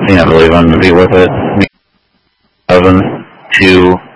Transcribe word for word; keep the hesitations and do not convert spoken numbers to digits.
I believe I'm going to be with it. Seven, two,